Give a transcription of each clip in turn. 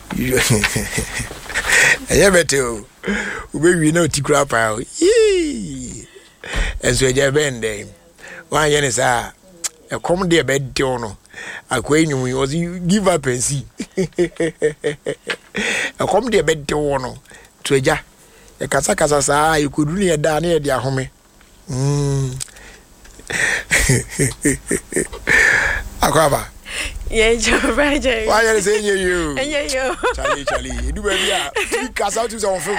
Eye beto. Ube no tikura pa. Enso eje bende. Wan ye ne sa. E kom de be de ono. Akwa enyum was give up and see. E kom de be de ono. To eja. E kasa sa e kodu ne da na e de ahome. Akwaba. Yeah, Joe, right, Jay. Why are you saying you? And you, Charlie, do baby. Cast out to some flower.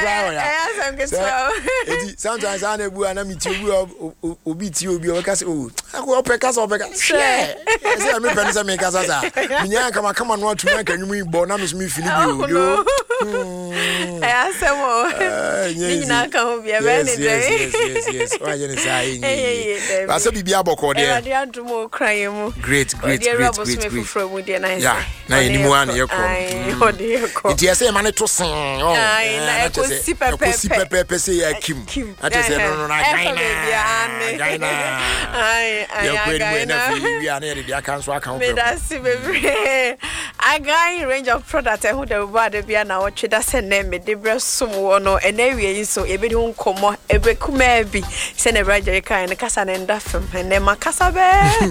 Sometimes I never and I meet you, beat you, be a cast. Oh, I go up a cast of a cast. I mean, Pensa make us as a come on, what to make a new Bonamus me feel you. I asked some more. You not come be a man. Yes. Why you say? I said, be able to do more crying. Great. Yeah, na anyone you come. It is a man to sing. Oh, I see Pepper say Kim. That is no, I got range of products who the body be an hour to that name, the breast some no, and area so every home come on, every kumebi, send a raja kind of Cassan and Duffum, and then my Cassabe.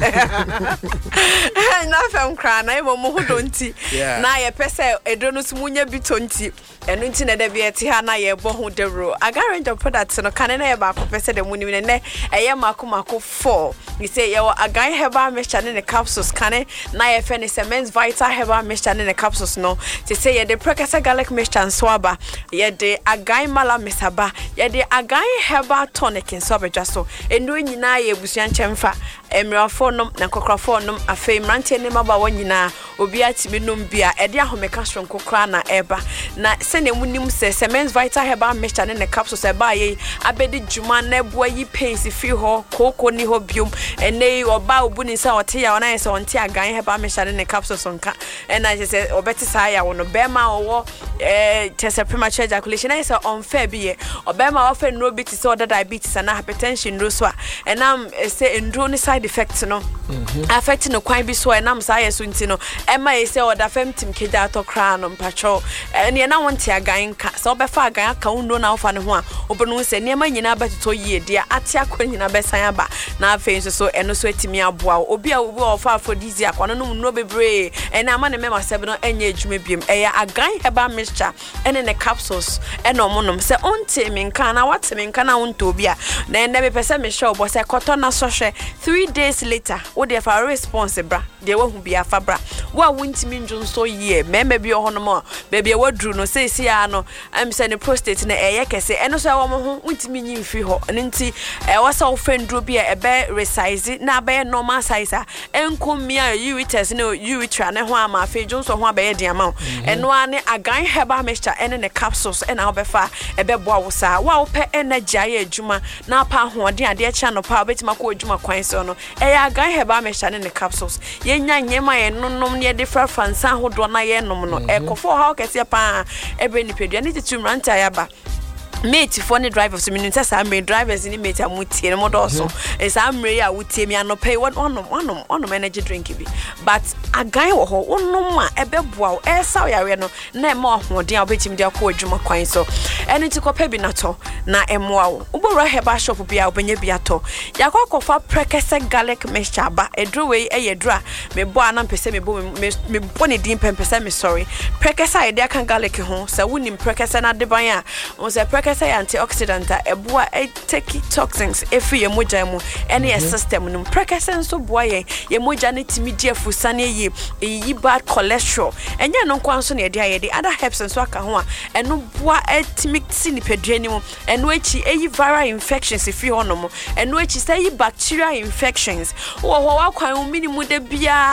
Nothing crying, I will move on tea. Now, a pesa, a donus munya bitonti, and internet de Vietihana, a bohu de ro. I got range of products and a cannon about Professor the Moon in a Yamakumako 4. You say, you a guy have our mission in the capsules, canny, now a fenny cements vital have our mission in the capsules no. To say, the Precasa Gallic mission swabber, yet the a guy mala misaba, yet the a guy have our tonic in Sobajaso, and doing Yina Busian Chemfa, Emirafonum, Nancocrafonum, a fame ranting him about one yina, Obiat Minum Bia, Edia Homecastron Cocrana Eba. Na send a winning says cements vital have our mission in the capsules a baye, I bet the Jumane boy ye pains if you ho, cocoa ni hobium, and they or bow bunisa or tea on ice on tea, a guy have our mission in the capsules on cat, and I said, or better say, I want to bear my or test a premature ejaculation. I said, unfair be or bear my often no bit disorder, diabetes, and hypertension, Roswa, and I'm saying, drone side effects, no, affecting no quite be so, and I'm saying, no, Emma say, or the femtim kidato crown on patrol, and you know, want to a guy so before a guy can't know now for one, open who say, near my yina better to ye, dear, Atia Queen in a besayaba, now face so, and no sweating me up, Obia will far for this year, no be brave, and I'm on a member 7 and age maybe a guy about mixture, and in the capsules, and no monum, say, on timing, can I what timing can I want to be? Then never percent me show, was a cotton associate 3 days later, what if I responsible, there won't be a fabra. What won't mean June so ye, maybe your honor, baby, what drew no say, Siano, I'm sending prostate in the air, can say, and also I won't mean you feel, and inti, I was all friend drew be a bear resize, now bear normal size, and come me you it as no you try and one my face Jones or one bear the amount, and one a guy have a mixture and in the capsules, and I'll be far a bear bossa, wow, pet energy, Juma, now pa one dear channel, power bet my co Juma Quinsono, a guy have a mixture in the capsules, yenya my no near different from San Hodwana, no, echo for how can see a pan, every pedia need to run tayaba. Mate funny drivers meaning I'm drivers in mate and muti and also as I'm ready I would tell me and no pay one energy drink be but a guy or one no more a bebo air sorry no more dear bet him their co Juma coin so and it's a copebinato na emwa ubora heba shop be a benye biato yakwa for precasa garlic mixture ba a drew way a dra me bo anam pese me bo me boni dim pempese me sorry precasa idea can garlic ho so wunim precasa na de ban on say precasa antioxidant a boa a take toxins if you moja mu any system no precasa so boa ye moja ne timi dia fusane ye bad cholesterol enya no kwan so na dia the other herbs so aka ho a eno boa timi sini pedwani mu eno echi viral infections if you hono mu eno echi say bacterial infections wo kwan minimum de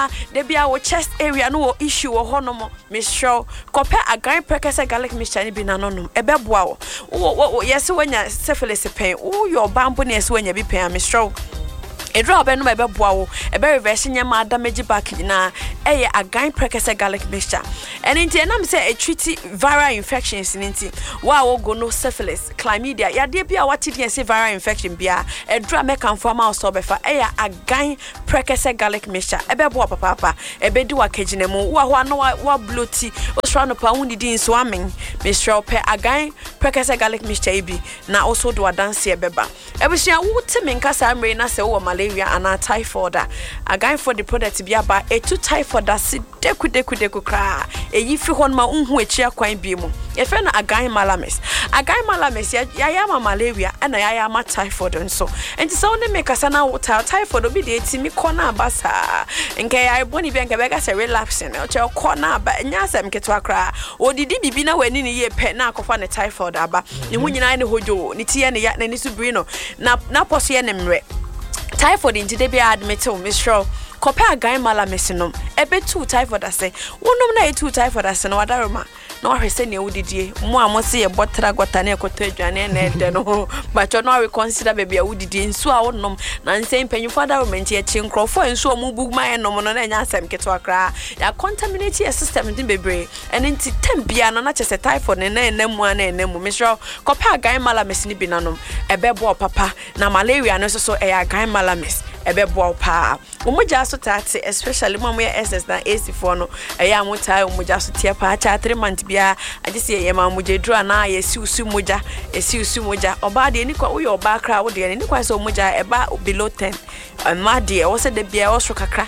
bia wo chest area no wo issue wo hono mu me sure kope agan precasa garlic mixture ni bi na no ebe boa wo yes when ya syphilis pain your bamboo yes when ya be pain me sure Edra be no be boa wo e be reverse nyama damage back na eye agan prekese garlic mixture enti na me say a treat viral infections nti wa wo go no syphilis chlamydia yade bia wati dey say viral infection bia edra me kan for ma so be fa eye agan prekese garlic mixture e be boa papa e be di wa kagina mu wa ho na wa bloati o sra no pa woni din so amen me sra pe agan prekese garlic mixture bi na also do dance e beba e be sia wo te me nkasa amre na se wo malaria and typhoid agan for the product bi aba etu typhoid asi deku kra eyi fi hon ma unhu echi akwan bi mu e fe na agan malames ya ma malaria and ya ma typhoid nso enti so ne make asa na typhoid obi de etimi kona abasa nke ya boni bi nke bega se relapse na che kona aba nya asem keto akra odidi bibi na wani ni ye pe na akofa ne typhoid aba ne hu nyina ne hojo ne tie ne ya ne su bri no na poso ye ne mre typhoid inti de bia admit o misro kopa agan malames no ebe 2 typhoid ase wonum na 2 typhoid ase no wadaroma na ohwese ne wudidie mo amose ye botra gota na ekoto adwane na ede no but no reconsider baby awudidie nsu a wonnom na nsem panyufo adaroma nti e chinkrofo nsu o mu bugma enom no na nya asem keto akra ya contaminate your system din bebre and nti tambia no na chese typhoid ne na enemu na enemu misro kopa agan malames ni binanom ebe bo papa na malaria no so e agan malames ebe bo pa umuja so tate especially mama ya SS na AC4 no eya mutai umuja so tie pa cha 3 months bia agese ye ma muje dura na ye si usu muja oba de ni kwa uyo oba kra wo de ni kwa so muja eba below 10 ma de wo se de bia wo so kakra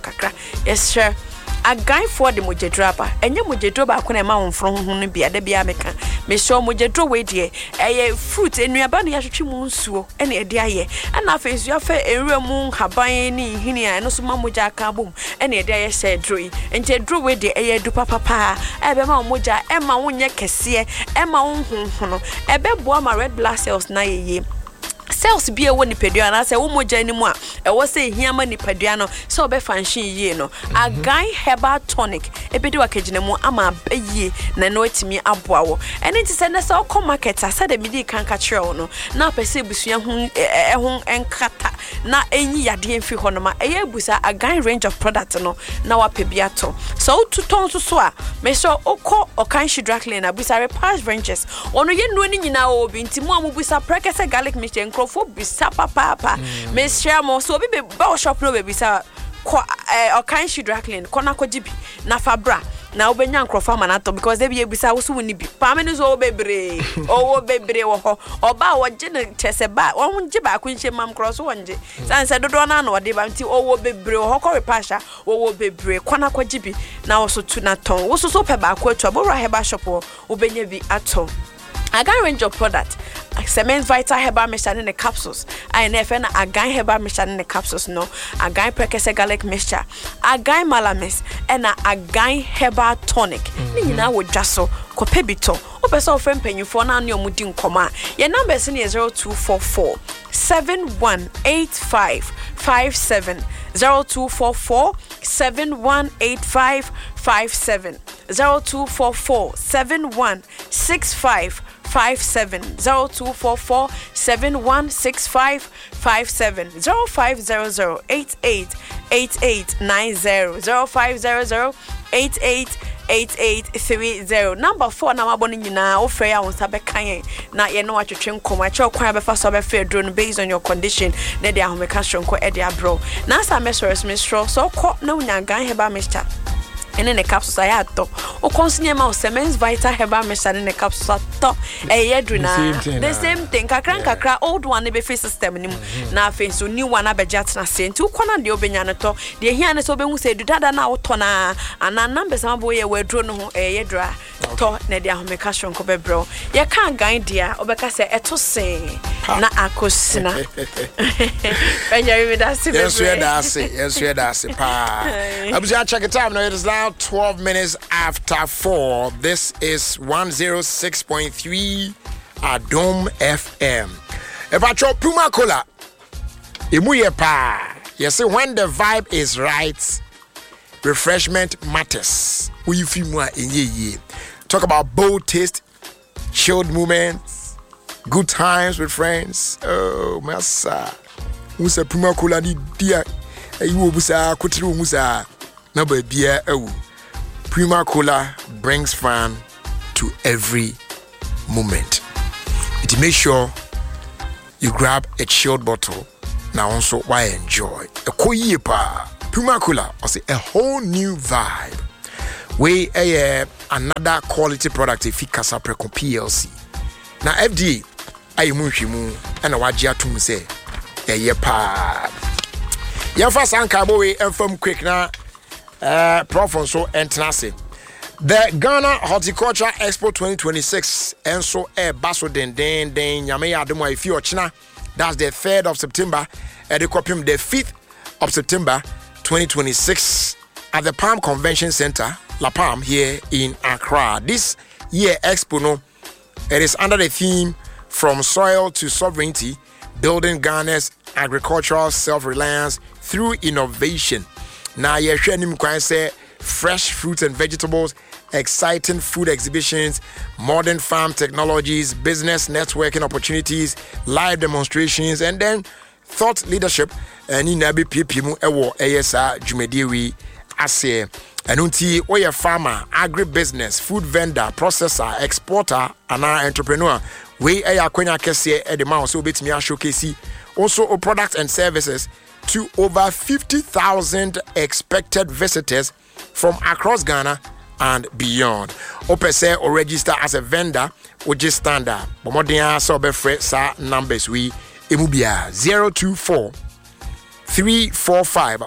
yes sure agan for the mojedraba enye mojedraba akona e ma wonfro honhon no bia da bia meka me show mojedro we de eye fruit enuaba no yahwetwe mu nsuo ene e de aye ana fa nsuo fa enwura mu haban ni hini a no so ma moja aka bom ene e de aye se droi ente dro we de eye du papa e be ma moja e ma wonye kese e ma honhon no e be boa ma red blood cells na yeye cells bi e woni pedua na se wo moja ni mu a e wo se hia ma ni pedua no se obe function yie no agan herbal tonic e be de wakagina mu ama bayie na no atimi aboa wo ene ti se na se o market asa de midi kan ka kire no na pese busua ho enkata na enyi yade enfi ho no ma eye busa agan range of product no na wa pebia to so tuton so a me so okọ okan shidraklin na busa repass ranges ono ye no ni nyina obi nti mu amubusa prekese garlic mixture crofo bisa papa me share mo so be ba shop no be bisa okan shidraklin kona kojibi na fabra na obenya crofo manato because they be bisa wo so woni bi pa me no so bebre wo ho oba wo je ne chese ba wo nje ba kunche mam cross wo nje san se dodo na no de ba nti wo bebre wo ko repasha wo bebre kona kojibi na wo so tu na ton wo so pe ba ko atu abora heba shop wo obenya bi aton agan range of product cement vital herbal mixture in the capsules INFN agan herbal mixture in the capsules no agan prekese garlic mixture agan malames and agan herbal tonic ni nyina wo dwaso ko pebito o pese o frem panyufo na ne omudi nkoma your numbers in 0244 718557 0244 718557 0244 716557 0244 716557 0500 888890 0500 8830 number 4 na maboni nyina o frɛ ya wonsa bɛkan na ye no atwetwe nkoma che okwan bɛfa so bɛfa drone based on your condition na de ahomeka shonko e de abro na asa mesores mesro so kɔ na unya gan heba mixture ene ne capsules aya to o consigne ma o cement vital herbal mixture ne capsules to yedru na the same thing kakra old one be free system ni na face so new one abegya na se nti ukona de obenya ne to de hia ne so obenhu se dudada na auto na ana numbers ma boye wedru no ho yedra to na de ahomeka shonko bebro ye kan gan dia obeka se eto se na akosina Benjamin that's it yes we that's it pa abuja check it time now it is now 12 minutes after 4. This is 106.3 Adom FM. Ebacho Puma Cola. Imuye pa. Yes, when the vibe is right, refreshment matters. We feel more in ye. Talk about bold taste, chilled moments, good times with friends. Oh, massa. Musa Puma Cola ni dia you busa kotiri musa na ba bia ewu. Puma Cola brings fun to every moment. It make sure you grab a chilled bottle now also why enjoy. A koyi pa Puma Cola or say a whole new vibe. We another quality product if Casa Preco PLC. Now FDA ayimu hwimu and waji atum say pa. Yamfa sankabo we enfam quick na prof so entrance. The Ghana Horticulture Expo 2026 and so baso den nyame ademo ifi ochina. That's the 3rd of September at the Copium the 5th of September 2026 at the Palm Convention Center, La Palm here in Accra. This year Expo no it is under the theme From Soil to Sovereignty, Building Ghana's Agricultural Self-Reliance Through Innovation. Now you say fresh fruits and vegetables, exciting food exhibitions, modern farm technologies, business networking opportunities, live demonstrations, and then thought leadership. And in Nabi Pipimu Ewo ASA Jumediwi Ase. And unti oye farmer, agribusiness, food vendor, processor, exporter, and our entrepreneur. We aya kwenya kese edema so bit me showcase also products and services to over 50,000 expected visitors from across Ghana and beyond. Opese or register as a vendor or just standard. Bomodia so be sa numbers we emubia 024 345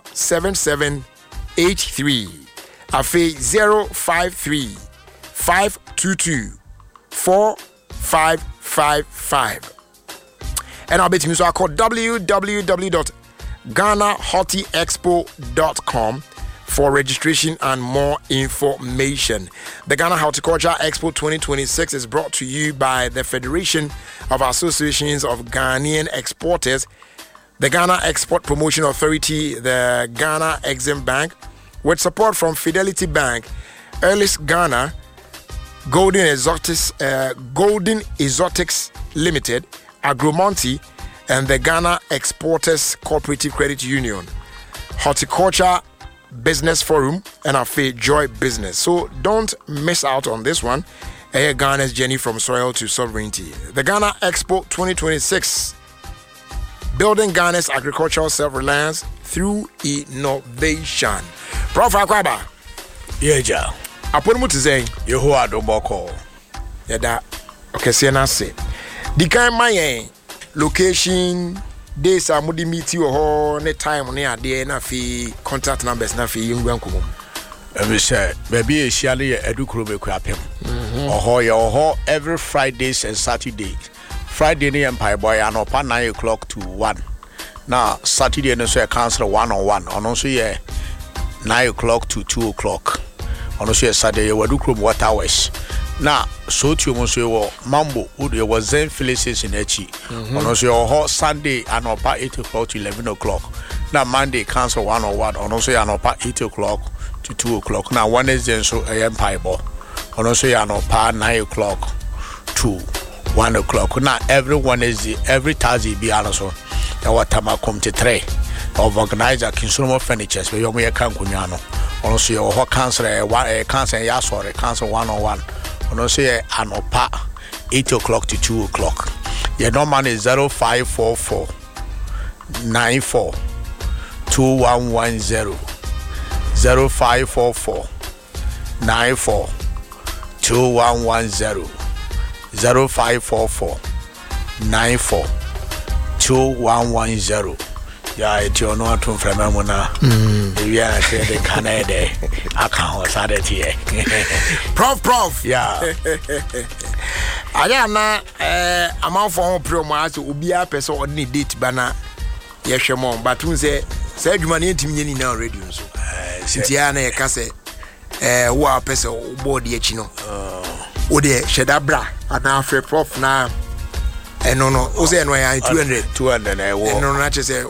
7783 afe 053 522 4555. And I'll bet you so I call www.GhanaHortiExpo.com for registration and more information. The Ghana Horticulture Expo 2026 is brought to you by the Federation of Associations of Ghanaian Exporters, the Ghana Export Promotion Authority, the Ghana Exim Bank, with support from Fidelity Bank, Earlis Ghana, Golden Exotics Limited, Agromonti, and the Ghana Exporters Cooperative Credit Union, Horticulture Business Forum, and Afe Joy Business. So don't miss out on this one. Ghana's journey from soil to sovereignty. The Ghana Expo 2026, building Ghana's agricultural self-reliance through innovation. Prof. Akwaba. Yeah, ja. Upon what to say, you who are the boko. Yeah, that. Okay, see, and I say, the kind my location, days are moody meet you or net time on air, there, na fee, contact numbers, na fee, young uncle. Every say, maybe a shally educrube crap him. Or every Fridays and Saturdays. Friday, the Empire Boy, and upon 9 o'clock to 1. Now, Saturday, and so I cancel 1-on-1, and also, 9 o'clock to 2 o'clock. On also, Saturday, you do club what hours. Now, so to Monsieur Mambo, who was then Phyllis in Echi. On also, Sunday, and about 8 o'clock to 11 o'clock. Now, Monday, cancel 1-on-1, and also, about 8 o'clock to 2 o'clock. Now, Wednesday, so I am Pieball. On also, 9 o'clock to 1 o'clock. Now, every Wednesday, every Thursday, be also. Now, what time I come to 3 of organizer consumer furnitures, but you may come Kunyano. Also, your cancer, cancer, yes, or cancer 1-on-1. On also, anopa 8 o'clock to 2 o'clock. Your number is 0544 94 2110. 0544 94 2110. 0544 94 2110. Yeah, it's your no to from Amuna. We are the Canada. I can't start it here. Prof. Yeah. I am not amount for promo to be a person or need date banner. Yes, Shamon, but who say you money to me in our radio. Tiana Casse, war person, body, chino. Oh, dear, Shedabra, and after Prof now. And no, Ose and I 200. I want not to say,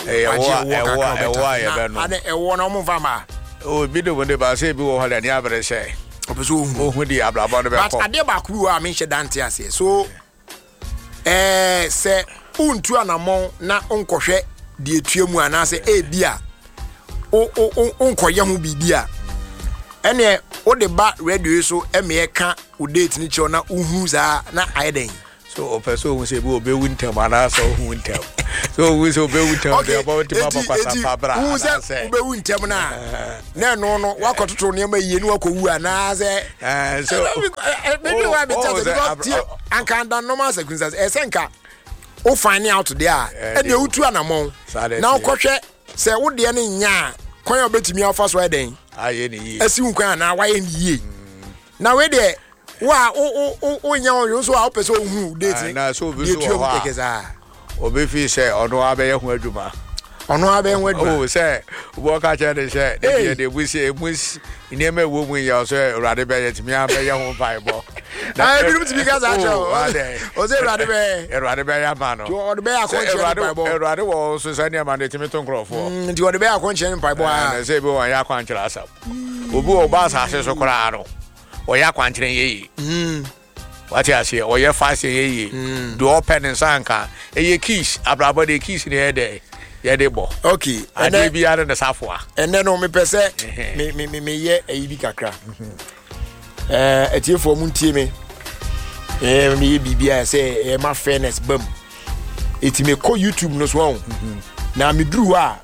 I want to move. Oh, be the one they say, who had any other say. Oh, with the Abba, but I did back who I mentioned Dante. So, say, un 2 and a more, not uncle, de etuemu anase bia onkoye ho bibia ene o de ba radio so eme ka o date ni cho na uhu za na ayeden so person who say be winter mana so winter so we so be winter about papa kwasa fabra who say be winter na no wakototo ne ma yie ni wakowu anase so maybe why be tell ankanda normal circumstances esenka o find out there e de utu anamon na okwohwe say wo de ne nya kwan obetimi afa so eden aye ni yi asi nkwan na waye ni yi na we de wa o nya o so a opese ohu date na so be so ha obe fi say ono abe ye ho adwuma ono abe ho adwuma o say wo ka che de say de busi emus ni me wo mu ya so urade be ye timi abe ye ho Bible na bi timi ka za cho o say urade be ya ma no o de be akonche Bible urade wo so say ni ma de timi to nkrofo ndi o de be akonche Bible na say be won ya kwanchira asap obi o ba sa ase so kora aro o ya kwanchire ye what you say o ye fast ye do open nsanka ye keys abrabo de keys ni he de bo okay and then be are the safoa and then o me pese me ye ayi bi kakra etiefo mu ntie me me bibia say my fairness bam etime ko YouTube no so na me dru a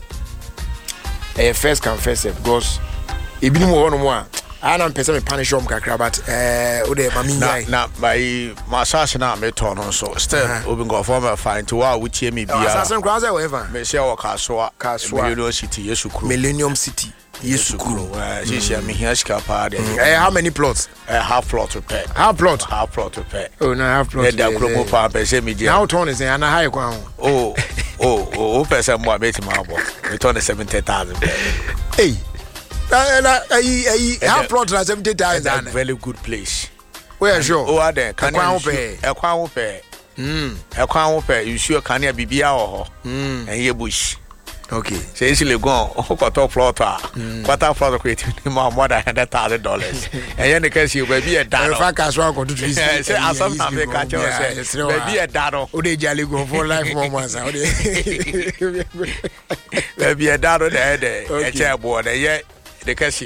first confess because ebinim wo no mo a ana mpese me punish them kakra but o de mami nyai na by massage na me turn on so still obi go form a fine to wa wuchie me bia assassin cross whatever me share wo kasoa Millennium City Yesu Kuro she me here ska pa de how many plots half plot to pay half plot to pay oh no half plot da kromo pa pe se me dia now turn is na high kwa oh person mo abeti ma bo me turn 70,000 hey half plot na 70,000 a very good place where sure oh there can ekwan wo pe you sure can ya bibia ho and ye bush okay so easily go quarter plot quarter plot create more than $100,000 and you can see baby a dano fa cash one go to trees say asam na me catch say baby a dano o de jale go for life moments o de baby a dano there e che board ye de kasi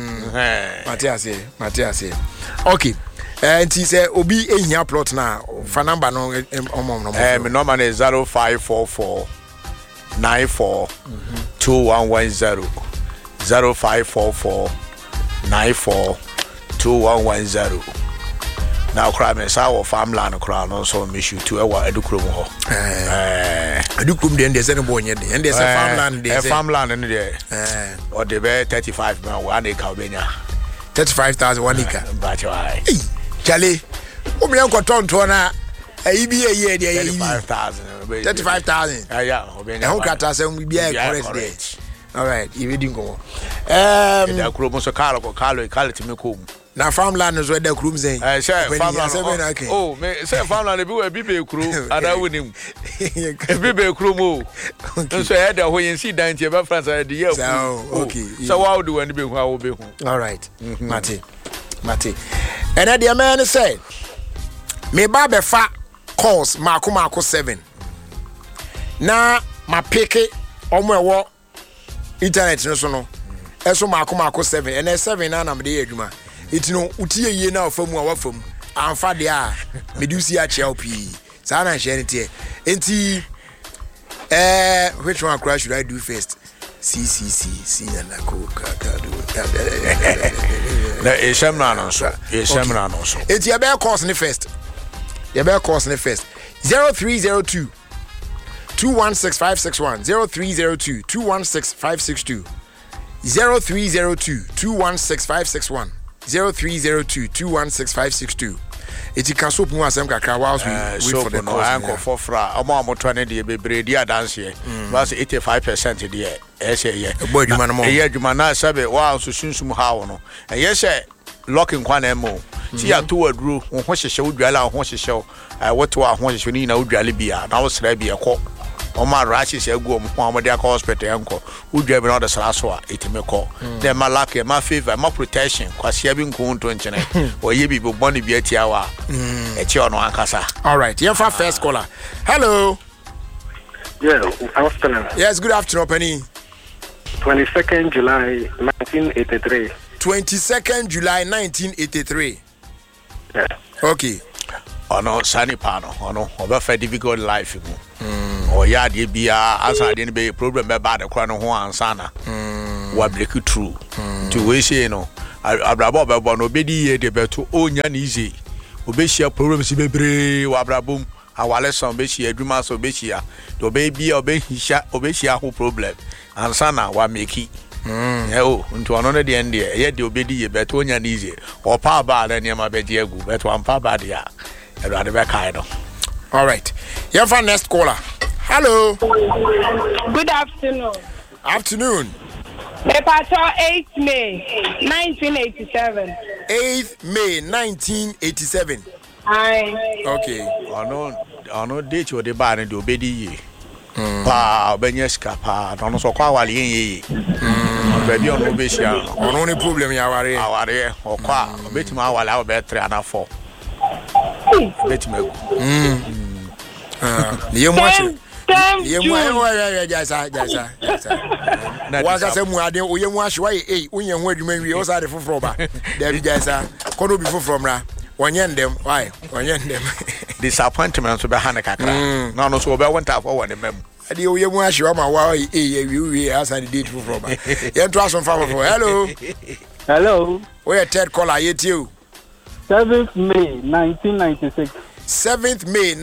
Matias okay nti say obi ehia plot na fa number no omom no me number is 0544 94 2110 0544 94 2110 now cry me say our farmland cry no so me shoot to e adukrom ho adukrom de say no bonye de and say farmland de say farmland no de or de be 35 man 1 acre obenya 35,000 1 acre but why chale o me enkoton to na ayi bi ye de ayi 35,000 yeah obenya ho kata say we be correct there all right you ready go da kromo so kalo me ko na farmland is where the krum say say farmland oh me say farmland be be kru ada wonim be kru mo so e da ho yin si dan tie be France de ye okay so how do we be hu how be hu all right mate and the man said me ba be fa calls mako 7 na ma pick omo ewo internet no so no eso mako 7 and 7 na me dey adwuma itino utie yie na afamu a wafam amfa de a medusi a chelp sa na share ntie enti which one crash should I do first C and I go na eshamna no so enti ya be course ni first 0302 216561 0302 216562 0302 216561 0302 216562 eti kaso pu asem kakra whilst we wait for the call anko for fra omo to ne de bebre di adanse ye was 85% de e se ye egbo adwuma no mo ye adwuma na sabe wa so sunsum hawo no e ye se locking kwa na mo ti ya to waduro ho hyehye wodwala ho hyehye woto ho hyehye ni na wodwale bia na wo sra bia ko Oma rashes egu omde aka hospital enko udwa bi na de sra so a etimeko de ma lack ma favor ma protection kwasia bi nko nto nchene oye bi boni bi atia wa echi ono ankasa. All right, here for first caller. Hello. Yeah, afternoon. Yes, good afternoon, Penny. 22nd July 1983. 22nd July 1983. Yeah. Okay. Oh no, Sunny Pano. Oh no, over difficult life. Or yeah, dear be answer didn't be a problem about the crown of one sana. What break it through to wish you know. I brabo no bedi de beto onyan easy. Obeshia problems be bre wa brabum. Our lesson beshia dreamer so beshia. The baby obeshia who problem. And sana wa make it. Oh, into another the end there. Yet the obedi beto onyan easy. Or pa bad and yama bediagu, but one pa bad ya. I'd rather back kind of. All right. Here for next caller. Hello. Good afternoon. Afternoon. Departure 8th May 1987. 8th May 1987. Aye. Okay. I know date you the bar and the obedi. Pa Benyeska pa don't so kwa wali baby on obesha on only problem ya ware or kwa betima wala be 3 and 4 betima you watch you jasa waka se mu ade oye mu ahwe why unye ho adwuma wi o sa de foforo ba da bi jasa kono bi foforo mra onye ndem why onye ndem disappointment so be hana kakra no so be want afọ won mem ade oye mu ahwe ma wa wi asa de date foforo ba ye nto aso fa foforo hello we third caller yet you 7th May 1996 7th May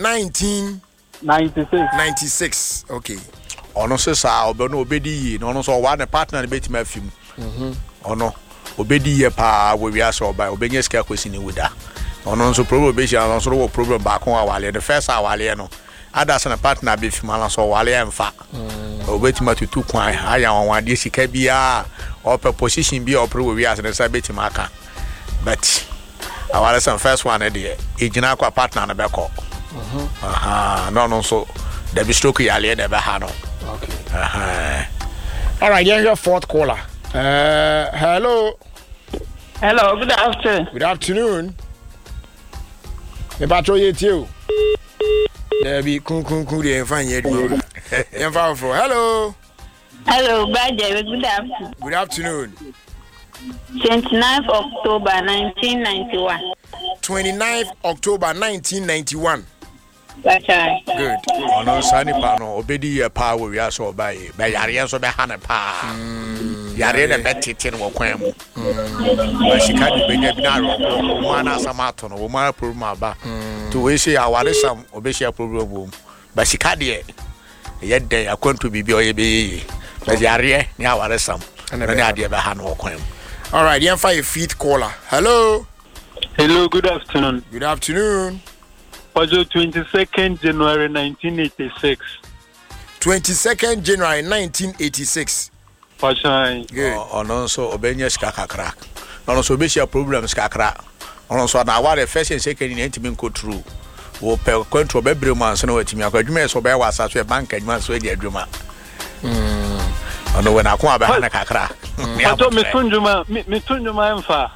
1996 okay ono se sa obe no obedi no no so one partner betima afim ono obedi ye pa we wi aso oba obenye ska kwesi ni wuda ono so problem be sha no so wo problem ba kon awale the first awale no others na partner be fim ala so wale emfa obetima tutu kwan aya won ade sika bia or position bia opre we wi aso na sa betima aka but awale some first one dey ejina kwa partner na be ko no so the be stroke yale never had on. Okay. All right, here's your fourth caller. Hello. Hello, good afternoon. Good afternoon. The battery yet you. There be kun the fine yet. Hello. Hello, Baje, good afternoon. Good afternoon. 29th October 1991. 29th October 1991. Good. Ono sani pa no obedi ye pa we ya so ba ye ba yare so be hana pa yare na betete no kwan mu ba shika di benya bi na ro mo na samato no mo ma problem ba to we say aware sam obeshia problem bo ba shika de ye den akwanto bibi o ye be ba yare ni aware sam na ade be hana kwan mu. All right, you find a fifth caller. Hello, good afternoon. Good afternoon. Also 22nd January 1986. 22nd January 1986. Good. Ono so obenye ska kakra. Ono so besia problems kakra. Ono so na wa the first and second in ntimi nko true. Wo pe control be bre man so na watimi akwadwuma so be wasa so bank adwuma so e di adwuma. Ono we na ko aba hana kakra. Ato metunjuma emfa.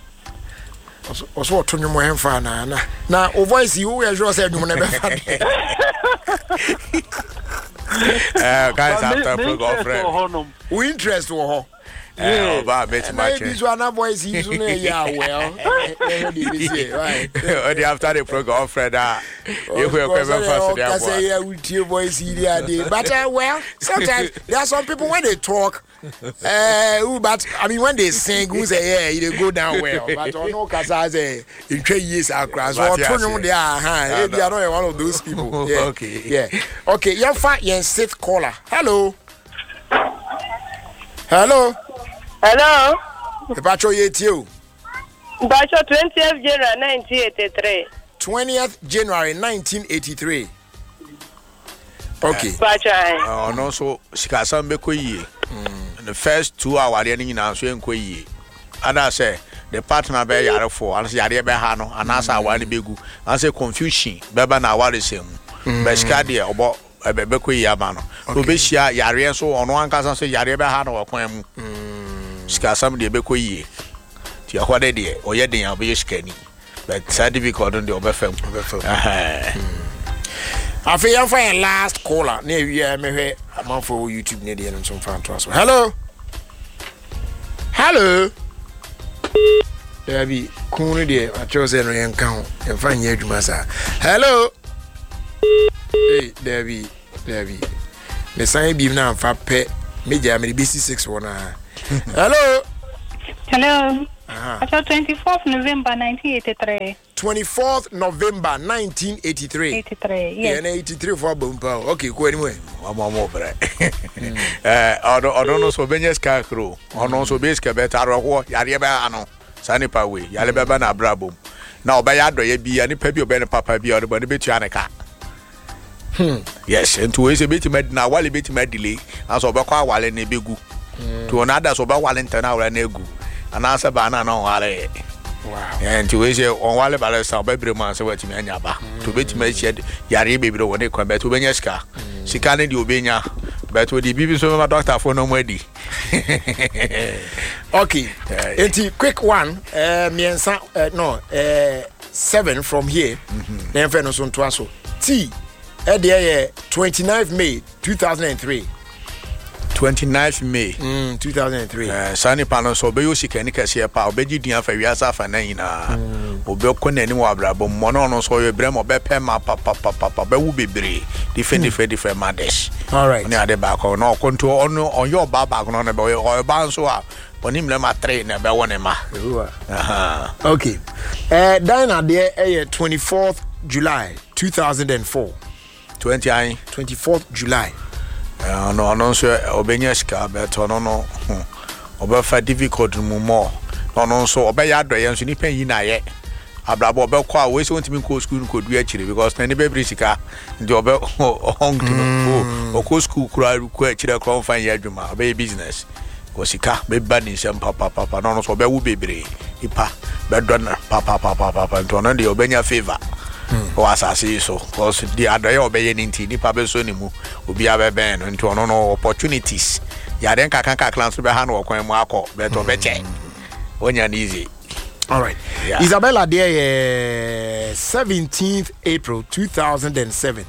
Also to nyumo hemfa na o voice you we sure say nyumo na be fa. Guys after program friend. We interest wo ho. Ba bet match. Maybe so na voice you so na ya well. Right. After the program friend you will come first there. I say yeah with your voice here dey. But well, sometimes there are some people when they talk but I mean when they sing who say yeah they go down well but on no kasa say in 20 years across so they are not one of those people. Yeah. Okay. Yeah. Okay, you find your sixth caller. Hello. Hello. The patrol yet you. Bacho 20th January 1983. 20th January 1983. Okay. Bacho. No so sikasa mbeko yi. The first 2 hours they nyina so enko yi. Ada say the partner be yare for and yare be ha no anasa awale begu. And say confusion beba na awale sem. Be ska de obo ebeko yi aba no. So be hia yare so ono ankasa so yare be ha no okwan mu. Sikasa de beko yi. Ti akwade de oye den ya be skani. But sad difficult on the obefem. I feel I'm fine last caller. Near you, me I'm for YouTube near the end of some fan to us. Hello. Hello. There be cool dear. I chose and count and find you, Massa. Hello. Hey, there be. The sign be now for pet. Media, maybe BC6 one. Hello. Hello. I saw 24th November 1983. 24th November 1983. 83, yes. Yeah, 83 for Bumpa. Okay, go anyway. I'm more bread. I don't know so Benyas Cacro. On also Bisca better or Yariaba, Sanipa way, Yalababa Brabo. Now by Adro, ye be any peppy or Ben Papa be or the body bit Yanaka. Yes, and to waste a bit made now while a bit made delay, as Obaka while in a bigu. To another so about Wallington hour and egu. And answer banana no hare. Wow. And to waste on Walla Balasa, baby man, so what you mean, Yaba. To bet me shed Yari baby when they come back to Benyaska. She can't do Benya, but with the baby so my doctor for no ready. Okay. It's quick one. Me and Sam, no, 7 from here. Then Fenos on Twaso. T. At the 29th May 2003. 29th May 2003. Sunny Panos so be you can see a power beji dia for Yasa Fanina. Obeko na ni wa brabo mono no so ye bremo be pema papa be wu bebre different mothers. All right. Ni ade back no control on your baba no na be o ban so a onim le ma 3 na be won ma. Okay. Dine there 24th July 2004. 24th July. No so obenyaska but no obefa difficult mu more no so obeya doye nso ni pen yi na ye abrabo obekọ a we se wontimi ko school ko du akire because na ne be sika ndi obe hong to ko school kura ko akire ko fan ya adwuma obe business ko sika be bad in sem papa no so obe wu bebre ipa be don papa to no ndi obenya favor o asase so cause the adoye obeye ninti nipa be so ni mu obi abebe no nti ono no opportunities ya den kan class be ha no okwan mu akọ but obeche onya easy. All right. Yeah. Isabella there 17th April 2007.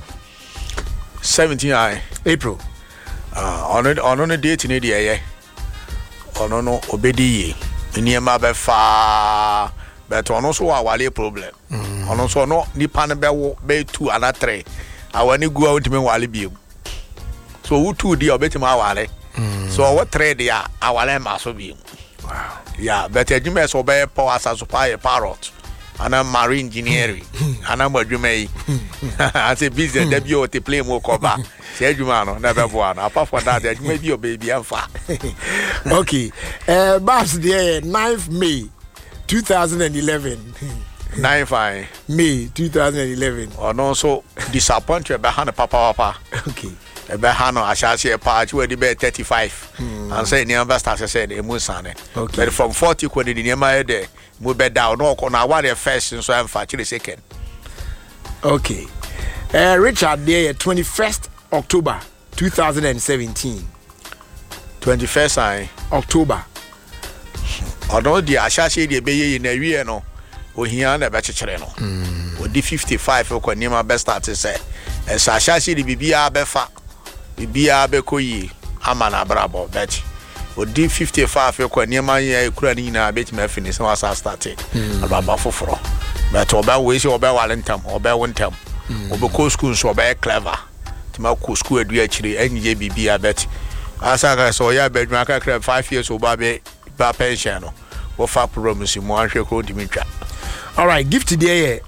17 April. On the date ni there ono no obedi ye niema be fa but ono so awale problem. Ono so no nipa ne be 2 and 3 awani gu awntime wale biem so who 2 dia obetima awale so what 3 dia awale ma so biem. Wow. Yeah, but ejuma so be power supply parrot and marine engineering and I'm adwuma I say business that be o te play mo cover say ejuma no na be boa no apart from that ejuma bi o baby amfa. Okay. Babs there 9th May 2011. 9 May 2011. Oh no, so disappointed behind papa. Okay. Behano ashasi part where the be 35 and say never start said e musane. Okay. But from 40 ko the near there mo be down no ko na what the first so am fa the second. Okay. Richard there 21st October 2017. 21st October. Odo di ashasi de be ye na wie no ohia na be chekere no. Odi 55 ko near best start say esa ashasi de bibia be fa bibia be koyi amana brabo bet odi 55 ko niema ya ekura ni na bet me finish so asa started ababa foforo but oba we se oba walentam oba wontam oba ko school so oba clever tima ko school adu akire enye bibia bet asa ka so ya be dwan ka 5 years oba be ba pension no wo fa promise mo anhwe ko dimitwa. All right, gift today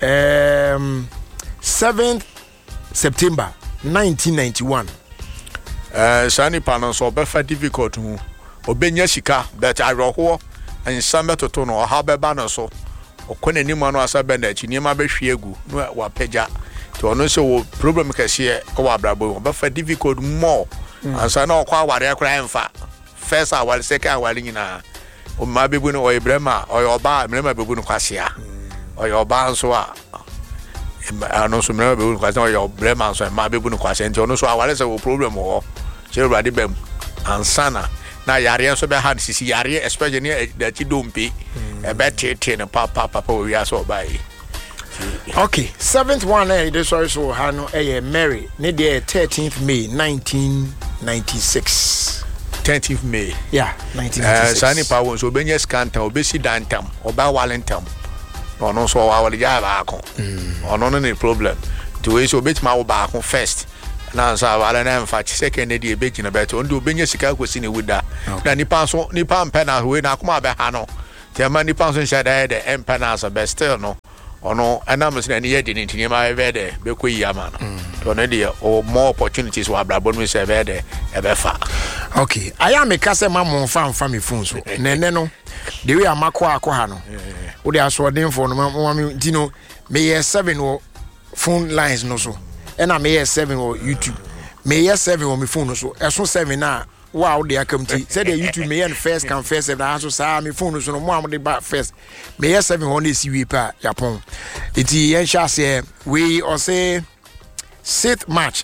7th September 1991. Sani panon so be fa difficult mu obenya sika but aroho and sambe toto no ha be ba no so okone ni mo no asa be na chi ni ma be hwe egu no wa peja to ono so wo problem ka sie ko wa brabo be fa difficult more ansa na okwa aware akra emfa first aware second aware nyina o ma bebu no o ibrema o yoba mrema bebu no kwasia o yoba nso a ano so mrema bebu no kwasia o yoba mrema nso ma bebu no kwasia nti ono so aware se wo problem wo che urade bem ansana na yare nso be had sisi yare especially the chi dompe e be tete ne papa we aso bai. Okay, 7th one this also Hano Mary, ne 13th May 1996. 10th May. Yeah, 1996. Sani Power so benye scanta obesi dantam oba walentam. Ono so wa wale ja ba ko. Ono no ne problem. To we so beti ma wo ba ko first. Na so wale na mfa second dey be gina bet ondo benye sika kwesi ne wuda. Na nipa so nipa mpena we na akoma be ha no. Ti ama nipa so shada de empena so be still no. Ono anam se na ye de ntini ma be de be ko yi ama no. To no dey o more opportunities wa brabo no se be de e be fa. Okay, I am a case mamon fan family phone so. Nene no. The way amako akwa no. Wo dey asodin for no mama dino me 7 wo phone lines no so. And I may 7 or YouTube. May 7 on my phone no so. Eso 7 na wow they come to say the YouTube may first come first and also say my phone so no more the back first. May 7 on this we pa Japan. It yen say we or say 6th March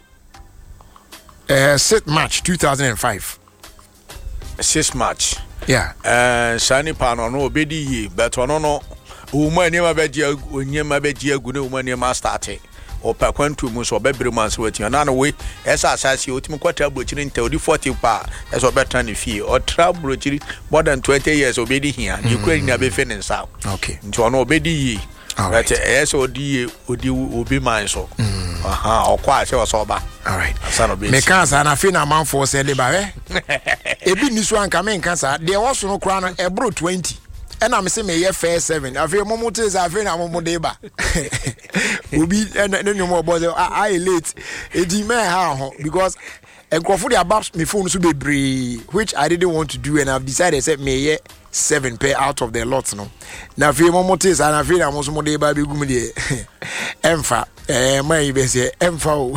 2005. 6th March. Yeah. Sani pano no obedi but ono no uma niema beji onyema beji agude uma niema start. Opa kwantu mu so bebre manso wati na no we esa asase otimi kwata abrochiri nta odi 40 pa esa obeta ne fie o trabrochiri more than 20 years obedi hia the Ukraine na be fenin sa. Okay. Nti ono obedi yi. But esa odi obi manso. Aha okwa ase osoba. All right. Me cancer na fe na man for say ba we. Ebi ni so anka me cancer de wo so no kra no ebro 20. And I'm saying, may fair 7. I feel Momotes are very Momodeba. Will be no more bother. I late. It may how because and Crawford about me phone to be brave, which I didn't want to do, and I've decided to may 7 pay out of their lots. No, now feel Momotes and I feel I'm also Modeba be gummy. Emfa, my best Emfa.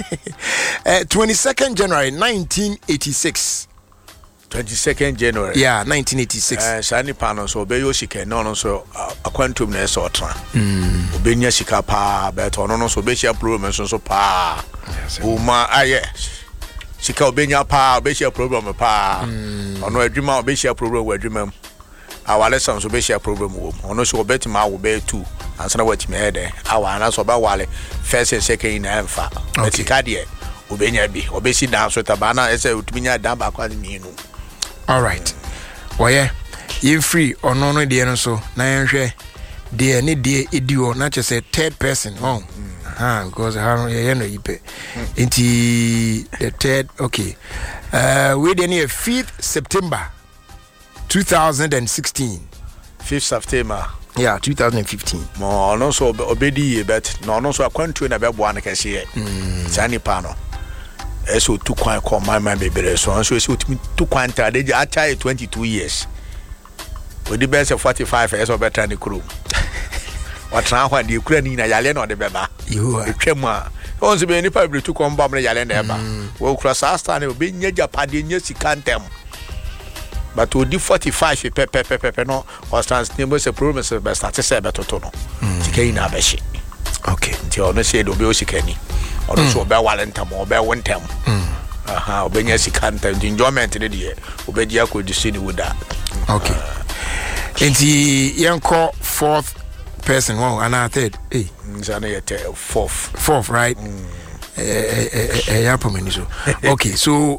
22nd January 1986. 22nd January. Yeah, 1986. Sani pano so be yoshike no so akwantum na so otra. Obenya shika pa but ono no so be share problem so pa. Uma aye. Shika obenya pa be share problem pa. Ono adwuma obe share problem wa adwuma mu. Awale san so be share problem wo. Ono so obetima wo be 2. Ansana watime hede. Awana so ba wale first and second na emfa. Etika de obenya bi. Obesi dan so tabana ese utuminya dan ba kwa ni nu. All right. Well, yeah, you free or no, no, dear, so now dear, need dear, idio, not just a third person. Oh, because I don't know you pay into the third. Okay, we then here 5th September 2016. 5th September. Yeah, 2015. More no so obedi, but no so a country na be one can see it. Sani pano. Eso tu kwan ko my baby so so tu kwan ta dey acha 22 years we the best 45 years better ni kuro what na hwa dey kura ni na yale na de beba you twam a on se be ni pa bre tu kon ba mre yale na eba we kura sa star na be nya japade nya sikantem but we di 45 pepe no was trans name se promise be start se be toto no sikani na be she okay nti ono se do be o sikani ono so be walentam o be wontem aha obenya sikanta enjoyment ne de obedi akodi ni wuda okay enti yanko 4th person one and third nzana yete 4th right yapomeni so okay so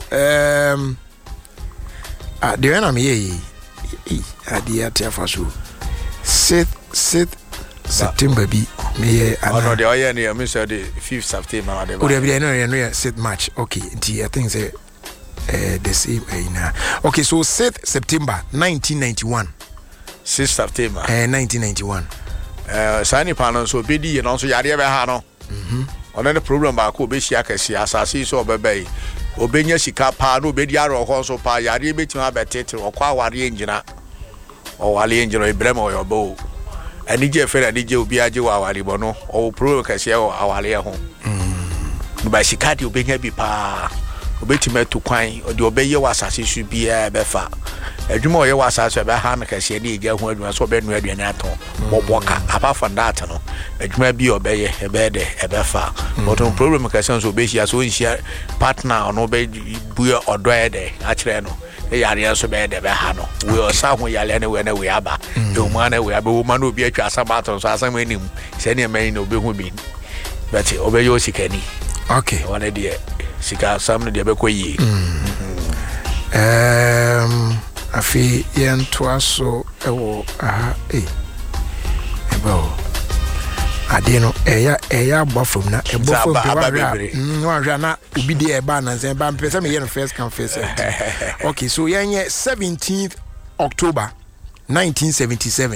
the one am here adia tiafa so 6th September be me no the oya near me say the 5th September na de oh there no 6th March okay I think say the same now okay so 6th September 1991 6th September 1991 sani pano so bedi ye no so yare be ha no ono the problem ba ko be hia kase asase so obebe obenya sika pa no obedi aro ho so pa yare betima betete okwa aware engina o wale engina ibrema oyobo ani je fere ani je obi aje wa aware bo no o pro kase o aware ho no ba sika de obenya bi pa obetima tu kwan o de obeye wa asase su bia be fa adwuma o ye wa asase be ha na kase de eja ho adwuma so be no aduane aton boboka apart from that no adwuma bi obeye ebe de ebe fa but no problem kase so be hia so nhia partner no be buya odo e de a kire no yare so be de be ha no we osa ho yare ne we na we aba e o ma na we aba o ma no obi atwa asabato so asam anim se ne man na obi hu bi but obe yo sikani okay one dey sika sam no dey be koyi afi yen to aso ewo aha ebo adeno eya bofom na ebofom wa na obi dey eba na say ba mpese me yen first come first okay so yen 17th October 1977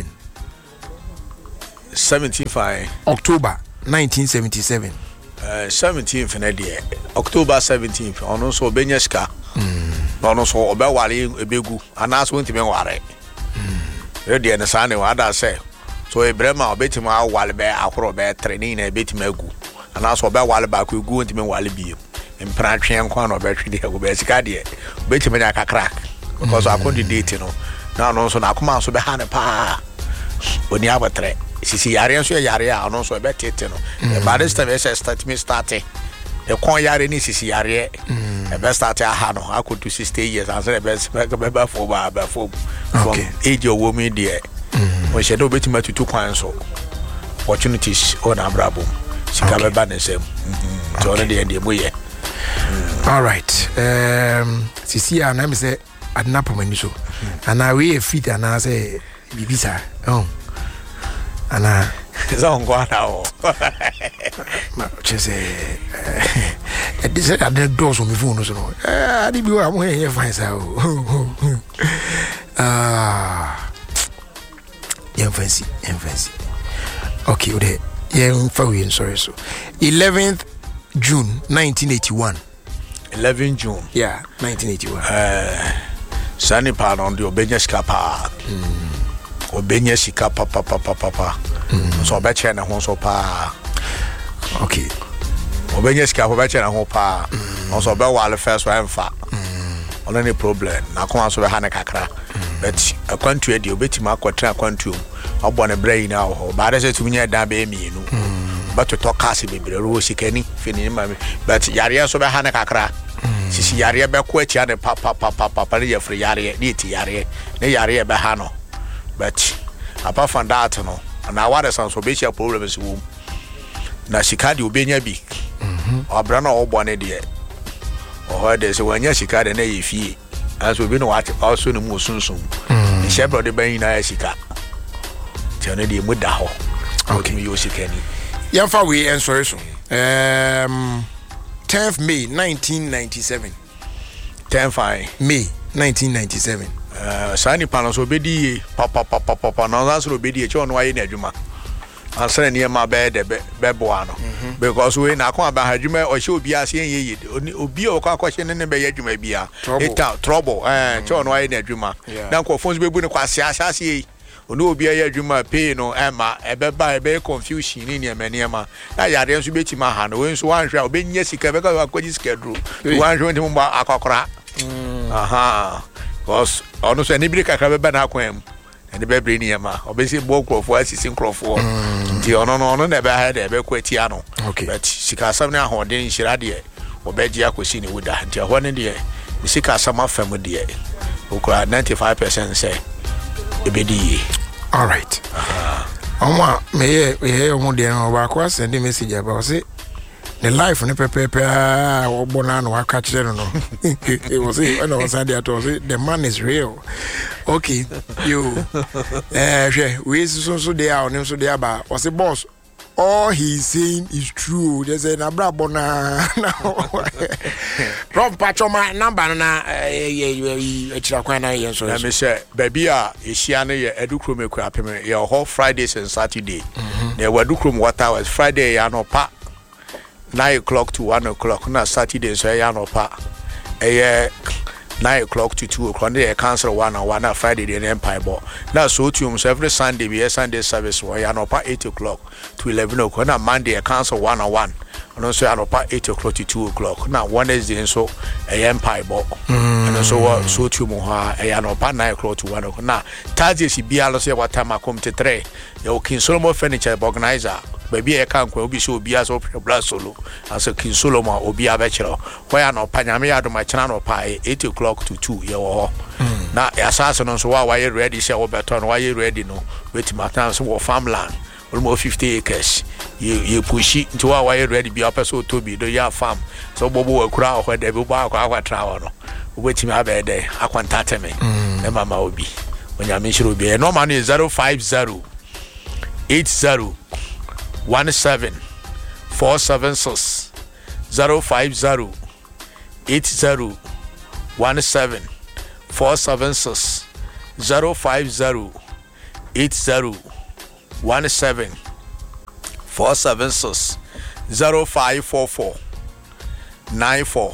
75 October 1977 17th na dey October 17th ono so benyeska ono so obeware ebegu anaso ntime ware e dey na sane wa da say so Ibrahima obetima awale be akoro be training na betima agu anaso obewale ba ko egu ntime wale bi mpratwe nkwa na obetwe de go be sika de obetima nya kakrak because according to date no na no so na akoma so be ha ne pa oni abatre sisi yare so yare a no so be tete no by this time start e kon yare ni sisi yare e be start aha no akodu 60 years and say be be for ba for from age of woman there we should do betima tutu kwan so opportunities on abrabo sika be ba ne sem so on dey moye all right sisi ana me say adnapo mani so ana we fit ana say bibisa ana zon go na o ma chese this is the doors on my phone so adi bi wa mo here fine sa o fancy okay ode yen fa we sorry so 11th June 1981 11 June yeah 1981 sani pa on the obenya skapa obenya sika papa so be che na ho so pa okay obenya sika be che na ho pa on so be wale first one fa on any problem na ko so be ha ne kakra but akwantu e de obetima akotra akwantu obo ne brain na ho ba de se tuminya da be mienu but to kasi bebre ro sikani fini ma but yare so be ha ne kakra sisi yare be ko atia ne papa ne yefre yare ne ti yare ne yare be ha no but apart from that no na what is so be problems wo na sikadi obenya bi obra na obo ne de o de se wanya sikadi na yefie aso bi no what also no mu sunsun ni shebro de ban na sika tene de mu da ho okay me yo sikani yamfa we answer so 10th May 1997 10th May 1997 sani pano so bedi papa na answer obedi e cho no aye na adwuma answer ne ma be de be boa no because we na akon aba adwuma o hye obi ase yeye obi o kwa kwahye ne be adwuma bia eta trouble cho no aye na adwuma na ko phones be bu ne kwase ase ono obi aye adwuma pay no ema ebe ba ebe confusion ni ne ma na yare nso beti ma ha no we nso wanhwe obenya sika be ka akwaji sika dro wanhwe nti mo akokora aha because ono so ni brika ka be ba na akwam ene be bre ni ma obesi bo krofo asisi krofo nti ono na be ha de be kwatia no but sika asam na ahoden nhira de obeji akosi ni wuda nti ho ne de sika asam afam de okura 95% say ebedi all right onwa me omo de no ba kwa send message about say the life ne pepe obona no aka kire no it was when I was at the man is real okay you we so they are on so they are was a boss all he's saying is true. There's an abrabona from Pachoma number na let me say baby Isiane ye edukrum ekwapem ye ho Fridays and Saturday there were edukrum water was Friday ya no pa 9 o'clock to 1 o'clock na Saturday so ya no pa 9 o'clock to 2 o'clock they cancel 1 on 1 na Friday the Empire ball na so to so every Sunday be Sunday service wa ya no pa 8 o'clock to 11 o'clock na Monday cancel 1 on 1 and so ya no pa 8 o'clock to 2 o'clock na Wednesday so Empire ball and so to mo ha ya no pa 9 o'clock to 1 o'clock na Thursday si bia lo so what time come to 3 you can Solomon furniture organizer baby e kan kwa obi so obi aso blood solo aso kin solo ma obi abechero where no panyame adoma chena no pa 8 o'clock to 2 ye wo na asase no so wa you ready say wo beton wa you ready no wait my time so wo farmland almost 50 acres you push it into wa you ready be up so to be do ya farm so bobo akura ho de be bo akwa trawo no wait me abede akwanta me e mama obi onyame shiro obi no man is 050 80 17 476 050 80 17 476 050 80 17 476 0544 94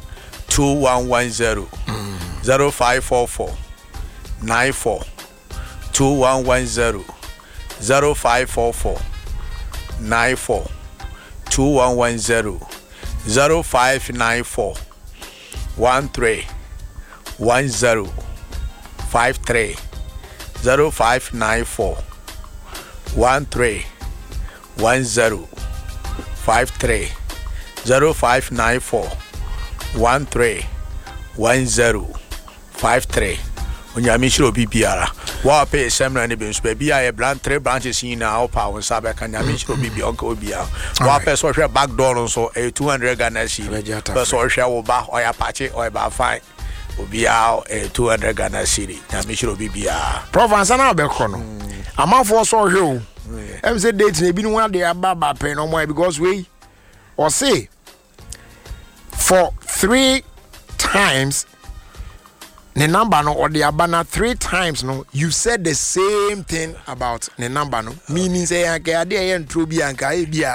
2110 0544 94 2110 0544 94 2110 0594 13 10 53 0594 13 10 53 0594 13 10 53 onyame shiro bibiara wa pay seminar ne be so bia e brand 3 branches in na opa won sabe kan nyame shiro bibi onka obia wa pay so hwe back door no so 200 Ghana cedi so hwe wo ba oya pache oya ba fine obia 200 Ghana cedi nyame shiro bibia province na be ko no amafo so hwe o em say date na bi no ade ababa pay no more because we or say for 3 times the number no or the abana 3 times no you said the same thing about the number no meaning say anka ade e ntro bi anka e bia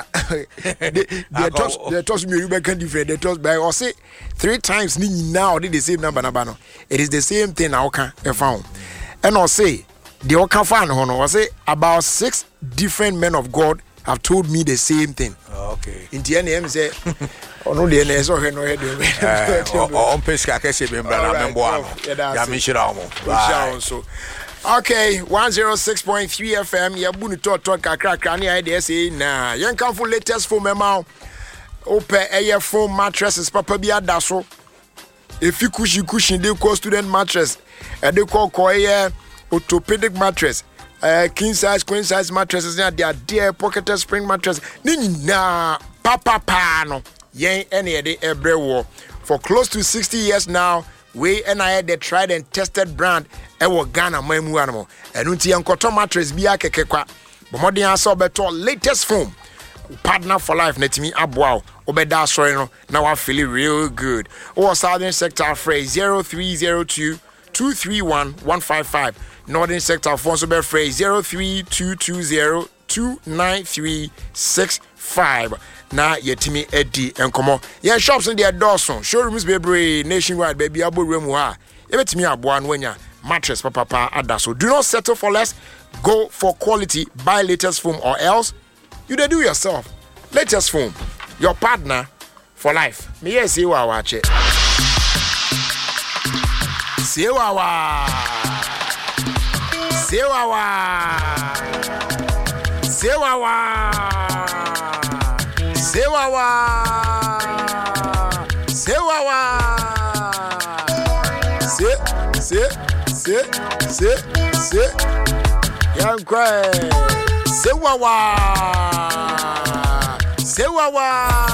the toss me you can different the toss by or say 3 times ni now did the same number no it is the same thing now can e found and or say the oka fan ho no or say about 6 different men of God have told me the same thing. Okay. In the end say ono de na so he no he do on peska kese be mbra na membo ano ya mi shira omo so okay 106.3 FM ya bunu to kakra na dey say na yen kan for latest for mema ope eye foam mattresses papa bi adaso efi kushi dey call student mattress e dey call orthopedic mattress king size queen size mattresses na they are there pocketed spring mattress ni na papa no yen ene de ebrewo for close to 60 years now we and I had the tried and tested brand ewo Ghana mamu animo enunti enkoto mattress bi akekekwa bomodin aso beto latest foam partner for life netimi aboa obeda sorry no na wa feel real good or southern sector phrase 0302 231 155 northern sector phone so be phrase 03220 29365 na yetimi edi enkomo ye shops in their doorson showrooms bebre nationwide baby aborumu ha yebetimi aboa no anya mattress papa adaso do not settle for less, go for quality, buy latest foam or else you dey do yourself. Latest foam, your partner for life. Me yes see wa wache see wa Yankwe Sewawa